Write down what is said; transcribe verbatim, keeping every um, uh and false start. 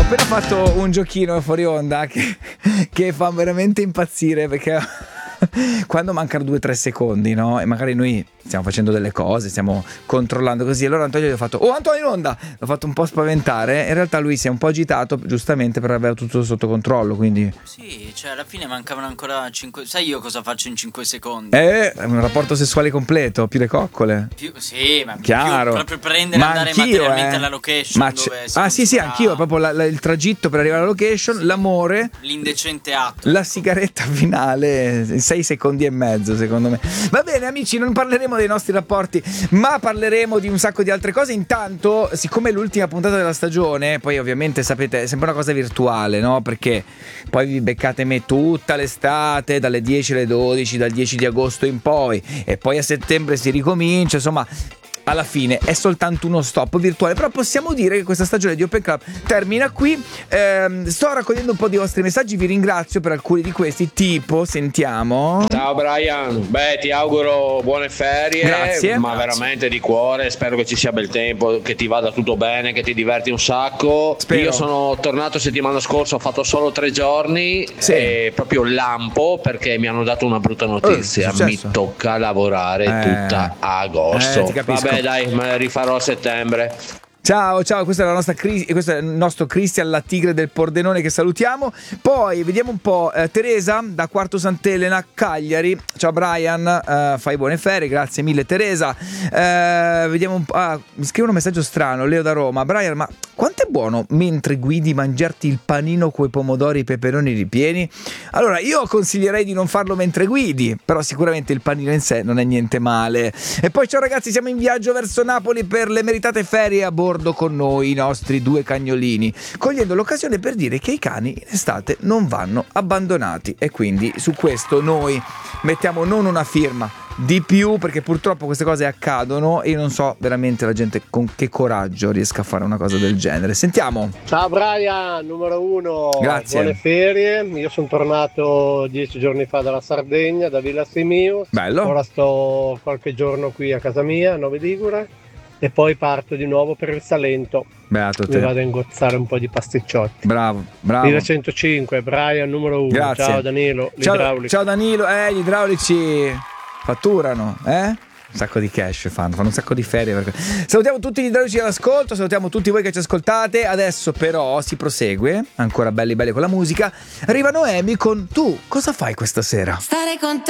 appena fatto un giochino fuori onda che, che fa veramente impazzire, perché quando mancano due o tre secondi, no? E magari noi stiamo facendo delle cose, stiamo controllando così, allora Antonio gli ha fatto: oh, Antonio in onda! L'ho fatto un po' spaventare. In realtà lui si è un po' agitato, giustamente, per avere tutto sotto controllo, quindi sì, cioè alla fine mancavano ancora cinque. Sai io cosa faccio in cinque secondi? Eh, un rapporto sessuale completo, più le coccole. Più, sì, ma chiaro, più proprio prendere e andare materialmente eh. alla location. Ma dove ah sì sì, anch'io, proprio la, la, il tragitto per arrivare alla location, sì. L'amore, l'indecente atto, la sigaretta finale in sei secondi e mezzo, secondo me. Va bene amici, non parleremo dei nostri rapporti, ma parleremo di un sacco di altre cose. Intanto, siccome è l'ultima puntata della stagione, poi ovviamente sapete è sempre una cosa virtuale, no? Perché poi vi beccate me tutta l'estate, dalle dieci alle dodici, dal dieci di agosto in poi, e poi a settembre si ricomincia, insomma alla fine è soltanto uno stop virtuale. Però possiamo dire che questa stagione di Open Club termina qui. ehm, Sto raccogliendo un po' di vostri messaggi, vi ringrazio per alcuni di questi, tipo, sentiamo. Ciao Brian, beh ti auguro buone ferie. Grazie. Ma Grazie. veramente di cuore, spero che ci sia bel tempo, che ti vada tutto bene, che ti diverti un sacco. Spero. Io sono tornato settimana scorsa, ho fatto solo tre giorni, sì. E proprio lampo perché mi hanno dato una brutta notizia, oh, mi tocca lavorare eh. tutta agosto. Eh, ti capisco. Vabbè dai, me la rifarò a settembre. Ciao, ciao, questa è la nostra Cris- questo è il nostro Cristian, la tigre del Pordenone, che salutiamo. Poi vediamo un po', eh, Teresa da Quarto Sant'Elena, Cagliari. Ciao Brian, eh, fai buone ferie, grazie mille Teresa. Eh, vediamo un po', ah, mi scrive un messaggio strano, Leo da Roma. Brian, ma quanto è buono mentre guidi mangiarti il panino coi pomodori e i peperoni ripieni? Allora, io consiglierei di non farlo mentre guidi, però sicuramente il panino in sé non è niente male. E poi ciao ragazzi, siamo in viaggio verso Napoli per le meritate ferie, a bordo con noi i nostri due cagnolini, cogliendo l'occasione per dire che i cani in estate non vanno abbandonati, e quindi su questo noi mettiamo non una firma di più, perché purtroppo queste cose accadono e io non so veramente la gente con che coraggio riesca a fare una cosa del genere. Sentiamo. Ciao Brian, numero uno. Grazie. Buone ferie. Io sono tornato dieci giorni fa dalla Sardegna, da Villa Simius. Bello. Ora sto qualche giorno qui a casa mia, a Nove Ligure, e poi parto di nuovo per il Salento. Beato te. Mi vado a ingozzare un po' di pasticciotti. Bravo, bravo. Villa centocinque, Brian numero uno. Grazie. Ciao Danilo, Ciao, l'idraulico. ciao Danilo, eh, gli idraulici fatturano, eh? Un sacco di cash fanno, fanno un sacco di ferie. Perché... Salutiamo tutti gli idraulici all'ascolto, salutiamo tutti voi che ci ascoltate. Adesso però si prosegue, ancora belli belli con la musica. Arriva Noemi con Tu cosa fai questa sera? Stare con te.